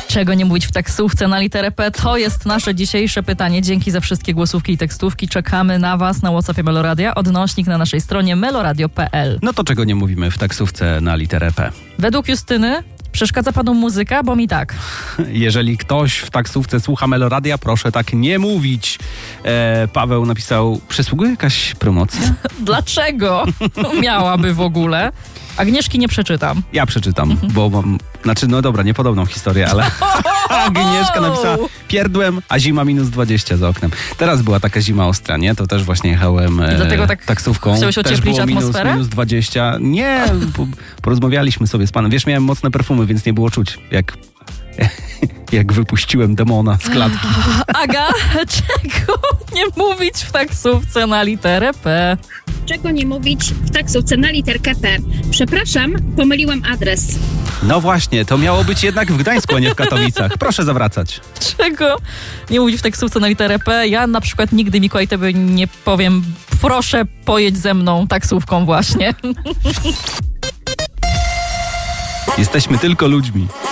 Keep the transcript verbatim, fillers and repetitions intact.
Czego nie mówić w taksówce na literę P? To jest nasze dzisiejsze pytanie. Dzięki za wszystkie głosówki i tekstówki. Czekamy na was na WhatsAppie Meloradia. Odnośnik na naszej stronie meloradio kropka p l. No to czego nie mówimy w taksówce na literę P? Według Justyny przeszkadza panu muzyka, bo mi tak. Jeżeli ktoś w taksówce słucha Meloradia, proszę tak nie mówić. E, Paweł napisał, przysługuje jakaś promocja? Dlaczego miałaby w ogóle? Agnieszki nie przeczytam. Ja przeczytam, bo mam... Znaczy, no dobra, niepodobną historię, ale Agnieszka napisała pierdłem, a zima minus dwadzieścia za oknem. Teraz była taka zima ostra, nie? To też właśnie jechałem e, dlatego tak taksówką. chciałeś też ocieplić było minus, atmosferę? minus dwadzieścia. Nie, po, porozmawialiśmy sobie z panem. Wiesz, miałem mocne perfumy, więc nie było czuć, jak... jak wypuściłem demona z klatki. Aga, czego nie mówić w taksówce na literę P? Czego nie mówić w taksówce na literkę P? Przepraszam, pomyliłem adres. No właśnie, to miało być jednak w Gdańsku, a nie w Katowicach. Proszę zawracać. Czego nie mówić w taksówce na literę P? Ja na przykład nigdy, Mikołaj, tobie nie powiem, proszę pojedź ze mną taksówką właśnie. Jesteśmy tylko ludźmi.